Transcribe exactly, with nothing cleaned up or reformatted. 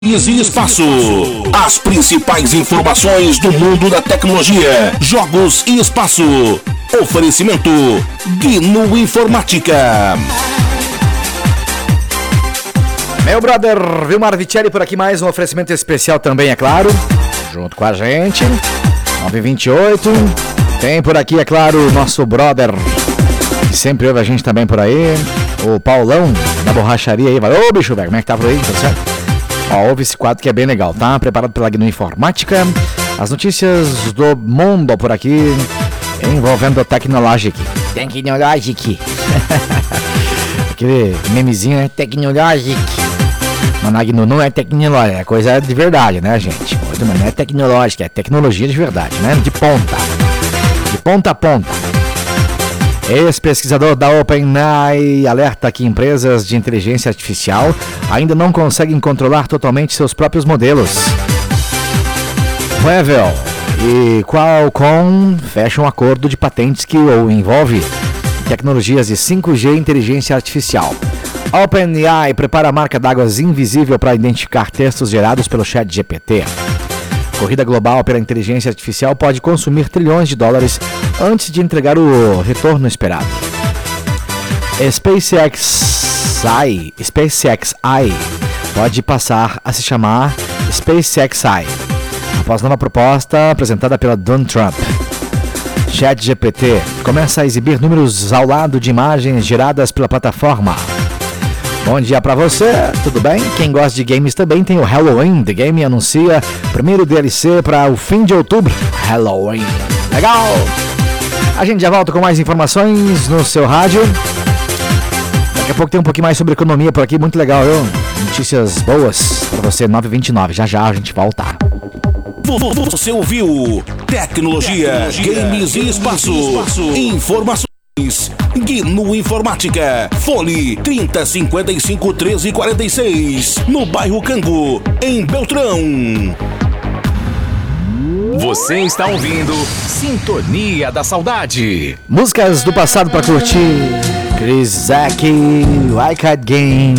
E Espaço. As principais informações do mundo da tecnologia, jogos e espaço. Oferecimento Guino Informática. Meu brother Vilmar Vicelli por aqui, mais um oferecimento especial também, é claro, junto com a gente. nove e vinte e oito. Tem por aqui, é claro, o nosso brother, que sempre ouve a gente também por aí, o Paulão, da borracharia aí. Valeu, ô bicho, velho, como é que tá por aí? Tá certo? Ó, ouve esse quadro que é bem legal, tá? Preparado pela Guino Informática. As notícias do mundo por aqui, envolvendo Tecnologic. Tecnologic. Aquele memezinho é Tecnologic. Mas na Guino não é tecnológica, é coisa de verdade, né, gente? Não é tecnológica, é tecnologia de verdade, né? De ponta. De ponta a ponta. Ex-pesquisador da OpenAI alerta que empresas de inteligência artificial ainda não conseguem controlar totalmente seus próprios modelos. Revel e Qualcomm fecham um acordo de patentes que o envolve tecnologias de cinco G e inteligência artificial. OpenAI prepara a marca d'água invisível para identificar textos gerados pelo chat G P T. Corrida global pela inteligência artificial pode consumir trilhões de dólares antes de entregar o retorno esperado. SpaceX I, SpaceX I pode passar a se chamar SpaceX I, após nova proposta apresentada pela Donald Trump. ChatGPT começa a exibir números ao lado de imagens geradas pela plataforma. Bom dia pra você, tudo bem? Quem gosta de games também tem o Halloween. The Game anuncia primeiro D L C para o fim de outubro. Halloween. Legal! A gente já volta com mais informações no seu rádio. Daqui a pouco tem um pouquinho mais sobre economia por aqui, muito legal, viu? Notícias boas pra você, nove e vinte e nove. Já já a gente volta. Você ouviu Tecnologia, Tecnologia Games e Espaço. Espaço. Informações. Guino Informática. Fone trinta, cinquenta e cinco, treze, quarenta e seis. No bairro Cango, em Beltrão. Você está ouvindo Sintonia da Saudade. Músicas do passado pra curtir. Chris Zaki, Like a Game.